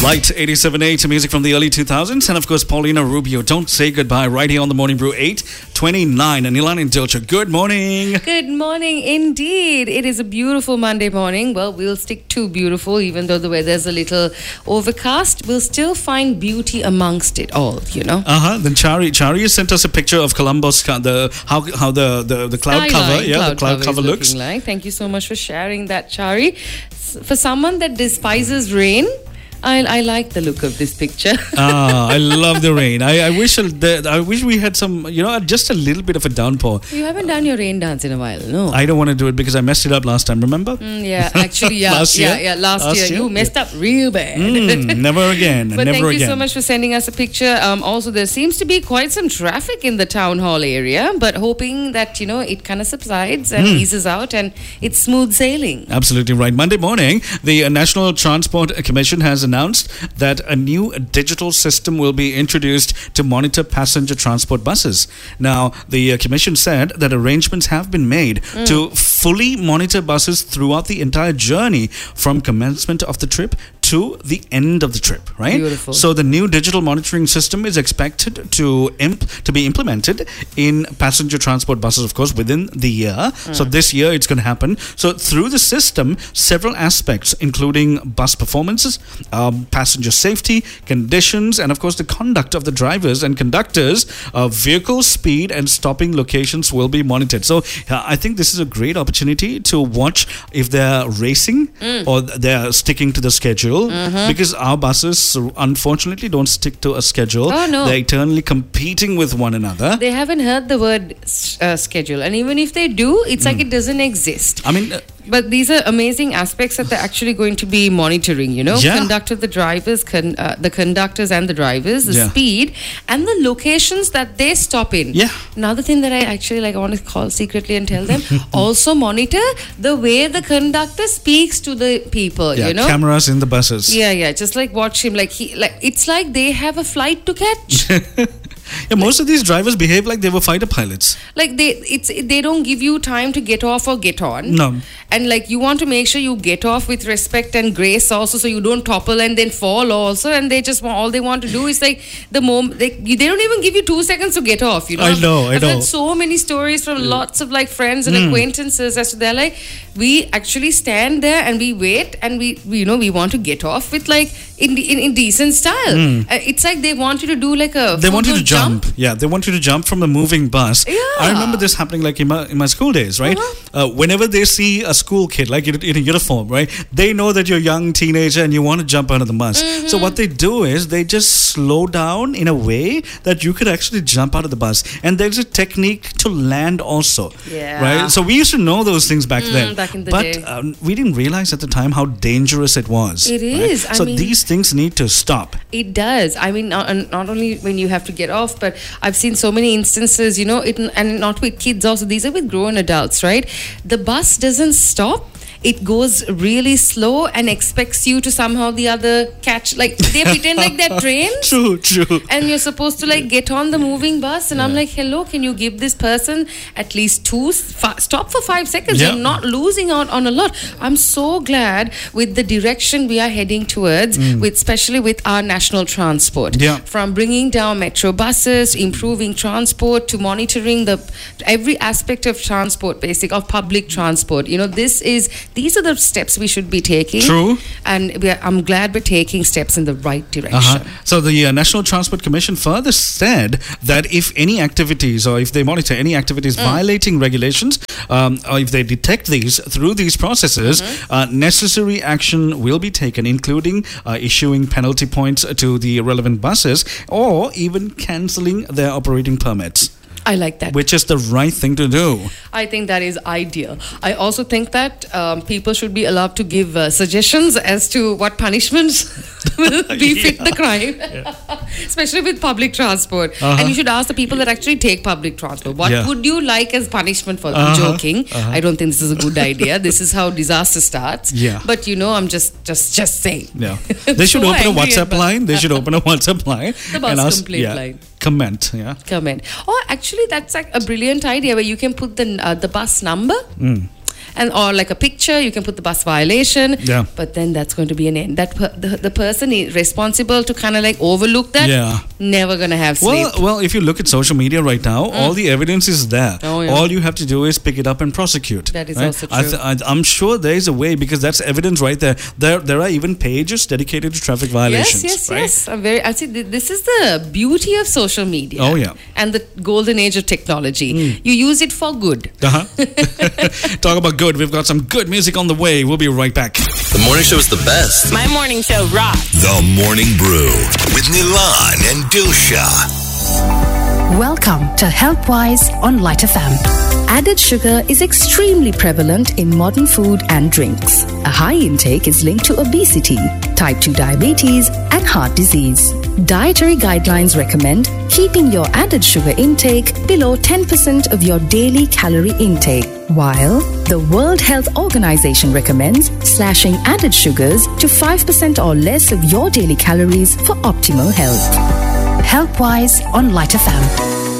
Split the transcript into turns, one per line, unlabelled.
Light 87.8 music from the early 2000s. And of course, Paulina Rubio, Don't Say Goodbye, right here on the Morning Brew 8:29. And Ilani Dilcher, good morning.
Good morning indeed. It is a beautiful Monday morning. Well, we'll stick to beautiful, even though the weather's a little overcast. We'll still find beauty amongst it all, you know.
Then Chari sent us a picture of Colombo's how the cloud cover, the cloud cover looks.
Like. Thank you so much for sharing that, Chari. For someone that despises rain, I like the look of this picture.
I love the rain. I wish we had some, just a little bit of a downpour.
You haven't done your rain dance in a while, no?
I don't want to do it because I messed it up last time, remember?
Last year. You messed up real bad.
Never again.
But thank you so much for sending us a picture. Also, there seems to be quite some traffic in the town hall area, but hoping that, it kind of subsides and eases out and it's smooth sailing.
Absolutely right. Monday morning, the National Transport Commission has announced that a new digital system will be introduced to monitor passenger transport buses. Now, the Commission said that arrangements have been made to fully monitor buses throughout the entire journey from commencement of the trip to the end of the trip, right?
Beautiful.
So the new digital monitoring system is expected to be implemented in passenger transport buses, of course, within the year. So this year it's going to happen. So through the system, several aspects, including bus performances, passenger safety, conditions, and of course the conduct of the drivers and conductors, vehicle speed and stopping locations will be monitored. So I think this is a great opportunity to watch if they're racing or they're sticking to the schedule. Because our buses unfortunately don't stick to a schedule.
Oh, no.
They're eternally competing with one another.
They haven't heard the word schedule, and even if they do, it's like it doesn't exist.
I mean,
but these are amazing aspects that they're actually going to be monitoring, conduct of the drivers, the conductors and the drivers, the speed and the locations that they stop in.
Yeah.
Another thing that I want to call secretly and tell them, also monitor the way the conductor speaks to the people,
cameras in the buses.
Yeah, just like watch him, it's like they have a flight to catch.
Most of these drivers behave like they were fighter pilots.
They don't give you time to get off or get on.
No.
And you want to make sure you get off with respect and grace also, so you don't topple and then fall also. And they just all they want to do is the moment they don't even give you 2 seconds to get off.
I know.
I've heard so many stories from lots of friends and acquaintances as to they're we actually stand there and we wait and we want to get off with in decent style. It's like they want you to do
they want you to jump. Yeah, they want you to jump from a moving bus.
Yeah.
I remember this happening in my school days, right? Whenever they see a school kid in a uniform, right, they know that you're a young teenager and you want to jump out of the bus. So what they do is they just slow down in a way that you could actually jump out of the bus. And there's a technique to land also.
Yeah.
Right? So we used to know those things back then.
Back in the day.
But we didn't realize at the time how dangerous it was.
It is.
Right? These things need to stop.
It does. I mean, not only when you have to get off, but I've seen so many instances, and not with kids also, these are with grown adults, right? The bus doesn't stop. It goes really slow and expects you to somehow the other catch. They pretend like they're trains.
True.
And you're supposed to get on the moving bus. And I'm hello, can you give this person at least stop for 5 seconds?
Yeah.
You're not losing out on a lot. I'm so glad with the direction we are heading towards, especially with our national transport.
Yeah.
From bringing down metro buses, improving transport, to monitoring every aspect of transport, of public transport. These are the steps we should be taking.
True.
And I'm glad we're taking steps in the right direction.
So the National Transport Commission further said that if any activities or if they monitor any activities violating regulations, or if they detect these through these processes, necessary action will be taken, including issuing penalty points to the relevant buses or even cancelling their operating permits.
I like that.
Which is the right thing to do.
I think that is ideal. I also think that people should be allowed to give suggestions as to what punishments will befit the crime, especially with public transport. And you should ask the people that actually take public transport, what would you like as punishment for them? I'm joking. I don't think this is a good idea. This is how disaster starts.
Yeah.
But I'm just saying.
Yeah. They should open a WhatsApp line. They should open a WhatsApp line.
The bus complaint line.
Comment.
Or actually, that's a brilliant idea where you can put the bus number and or like a picture, you can put the bus violation.
Yeah.
But then that's going to be an end. That the person is responsible to kind of like overlook that.
Yeah.
Never gonna have sleep.
Well, if you look at social media right now, all the evidence is there.
Oh, yeah.
All you have to do is pick it up and prosecute.
That is
right?
also true.
I'm sure there is a way, because that's evidence right there. There are even pages dedicated to traffic violations.
Yes.
Right?
I see. This is the beauty of social media.
Oh, yeah.
And the golden age of technology. You use it for good.
Talk about good. We've got some good music on the way. We'll be right back.
The morning show is the best.
My morning show rocks.
The Morning Brew with Nilan and Dilsha.
Welcome to HealthWise on Light FM. Added sugar is extremely prevalent in modern food and drinks. A high intake is linked to obesity, type 2 diabetes, and heart disease. Dietary guidelines recommend keeping your added sugar intake below 10% of your daily calorie intake, while the World Health Organization recommends slashing added sugars to 5% or less of your daily calories for optimal health. HealthWise on Light FM.